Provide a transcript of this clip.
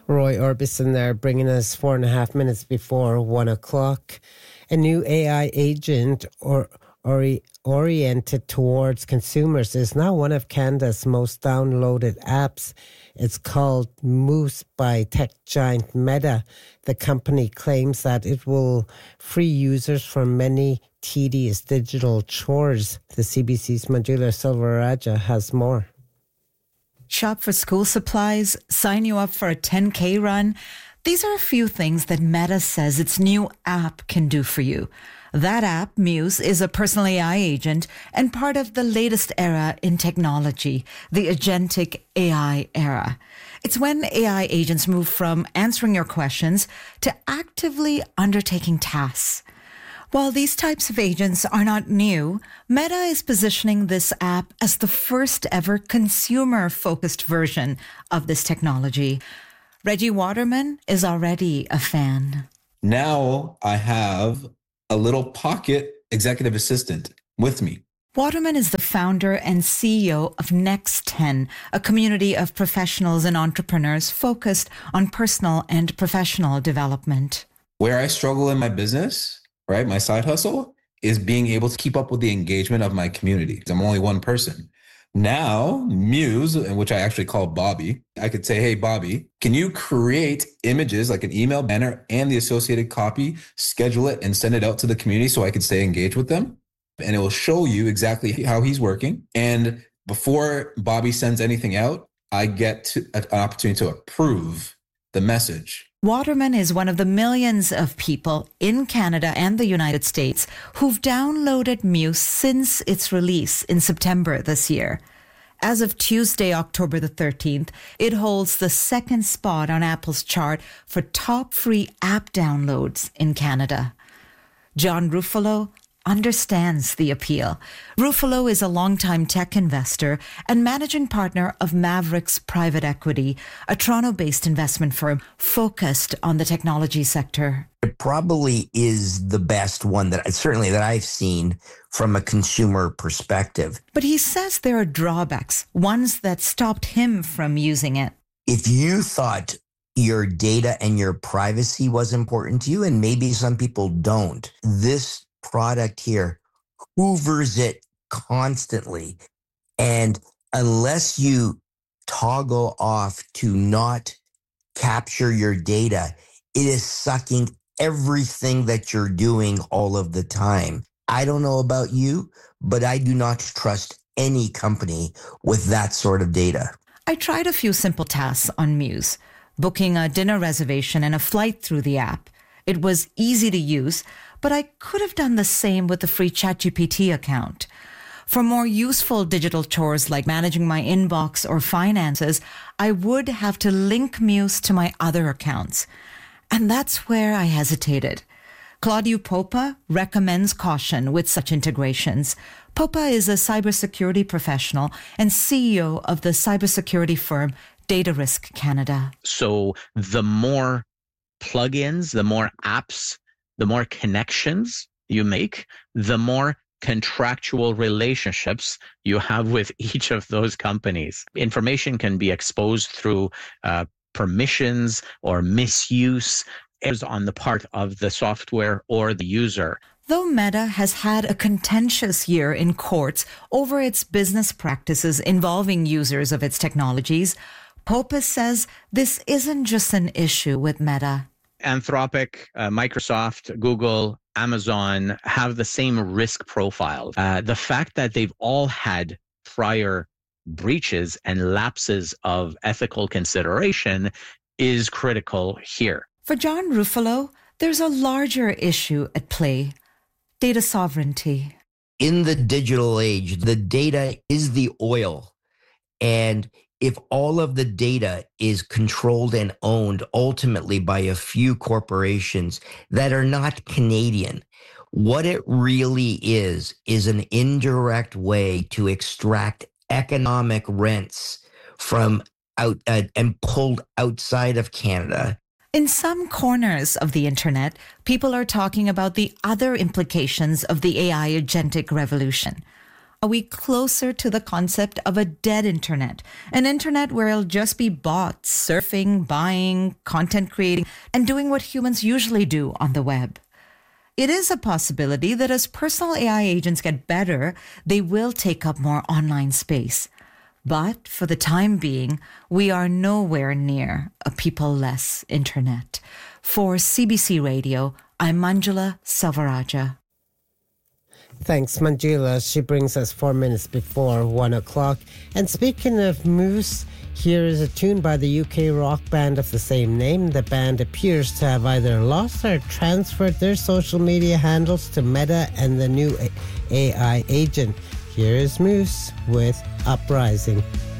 Roy Orbison there, bringing us 4.5 minutes before 1 o'clock. A new AI agent oriented towards consumers is now one of Canada's most downloaded apps. It's called Moose by tech giant Meta. The company claims that it will free users from many tedious digital chores. The CBC's Manjula Silvaraja has more. Shop for school supplies, sign you up for a 10K run. These are a few things that Meta says its new app can do for you. That app, Muse, is a personal AI agent and part of the latest era in technology, the agentic AI era. It's when AI agents move from answering your questions to actively undertaking tasks. While these types of agents are not new, Meta is positioning this app as the first ever consumer-focused version of this technology. Reggie Waterman is already a fan. Now I have a little pocket executive assistant with me. Waterman is the founder and CEO of Next10, a community of professionals and entrepreneurs focused on personal and professional development. Where I struggle in my business, right, my side hustle, is being able to keep up with the engagement of my community. I'm only one person. Now, Muse, which I actually call Bobby, I could say, hey, Bobby, can you create images like an email banner and the associated copy, schedule it and send it out to the community so I can stay engaged with them? And it will show you exactly how he's working. And before Bobby sends anything out, I get an opportunity to approve the message. Waterman is one of the millions of people in Canada and the United States who've downloaded Muse since its release in September this year. As of Tuesday, October the 13th, it holds the second spot on Apple's chart for top free app downloads in Canada. John Ruffalo understands the appeal. Ruffalo is a longtime tech investor and managing partner of Mavericks Private Equity, a Toronto-based investment firm focused on the technology sector. It probably is the best one that I've seen from a consumer perspective. But he says there are drawbacks, ones that stopped him from using it. If you thought your data and your privacy was important to you, and maybe some people don't, this product here hoovers it constantly. And unless you toggle off to not capture your data, it is sucking everything that you're doing all of the time. I don't know about you, but I do not trust any company with that sort of data. I tried a few simple tasks on Muse, booking a dinner reservation and a flight through the app. It was easy to use, but I could have done the same with the free ChatGPT account. For more useful digital chores like managing my inbox or finances, I would have to link Muse to my other accounts. And that's where I hesitated. Claudio Popa recommends caution with such integrations. Popa is a cybersecurity professional and CEO of the cybersecurity firm Data Risk Canada. So the more plugins, the more apps, the more connections you make, the more contractual relationships you have with each of those companies. Information can be exposed through permissions or misuse on the part of the software or the user. Though Meta has had a contentious year in courts over its business practices involving users of its technologies, Popa says this isn't just an issue with Meta. Anthropic, Microsoft, Google, Amazon have the same risk profile. The fact that they've all had prior breaches and lapses of ethical consideration is critical here. For John Ruffalo, there's a larger issue at play: data sovereignty. In the digital age, the data is the oil. And if all of the data is controlled and owned ultimately by a few corporations that are not Canadian, what it really is an indirect way to extract economic rents from out and pulled outside of Canada. In some corners of the internet, people are talking about the other implications of the AI agentic revolution. Are we closer to the concept of a dead internet? An internet where it'll just be bots surfing, buying, content creating, and doing what humans usually do on the web. It is a possibility that as personal AI agents get better, they will take up more online space. But for the time being, we are nowhere near a people-less internet. For CBC Radio, I'm Manjula Selvarajah. Thanks, Manjula. She brings us 4 minutes before 1 o'clock. And speaking of Moose, here is a tune by the UK rock band of the same name. The band appears to have either lost or transferred their social media handles to Meta and the new AI agent. Here is Moose with Uprising.